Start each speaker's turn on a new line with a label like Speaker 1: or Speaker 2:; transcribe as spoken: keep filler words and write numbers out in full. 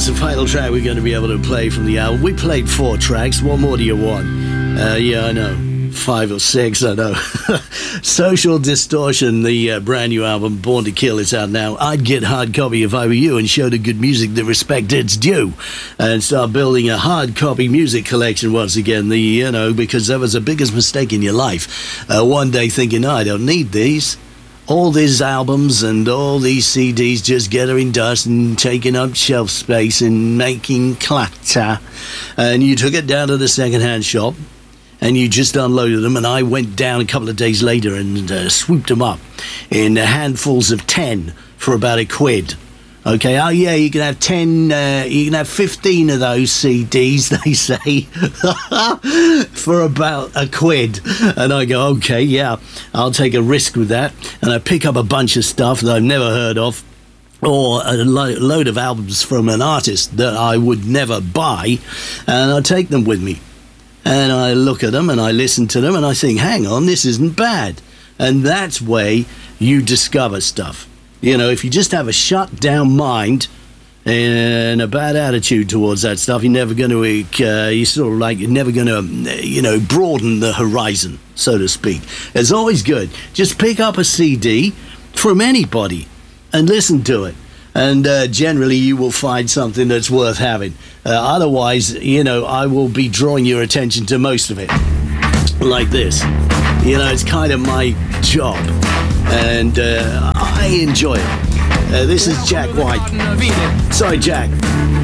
Speaker 1: the final track we're going to be able to play from the album. We played four tracks. What more do you want? Uh, yeah, I know. Five or six, I know. Social Distortion, the uh, brand new album, Born to Kill, is out now. I'd get hard copy if I were you and show the good music the respect it's due and start building a hard copy music collection once again. The you know, because that was the biggest mistake in your life. Uh, one day thinking, oh, I don't need these. All these albums and all these C Ds just gathering dust and taking up shelf space and making clatter. And you took it down to the second-hand shop and you just unloaded them, and I went down a couple of days later and uh, swooped them up in handfuls of ten for about a quid. Okay, oh yeah, you can have ten, uh, you can have fifteen of those C Ds, they say, for about a quid. And I go, okay, yeah, I'll take a risk with that. And I pick up a bunch of stuff that I've never heard of, or a lo- load of albums from an artist that I would never buy, and I take them with me. And I look at them and I listen to them and I think, hang on, this isn't bad. And that's way you discover stuff. You know, if you just have a shut down mind and a bad attitude towards that stuff, you're never going to, uh, you're sort of like, you're never going to, you know, broaden the horizon, so to speak. It's always good. Just pick up a C D from anybody and listen to it. And uh, generally you will find something that's worth having. Uh, otherwise, you know, I will be drawing your attention to most of it. Like this. You know, it's kind of my job. And uh, I enjoy it. Uh, this is Jack White. Sorry, Jack.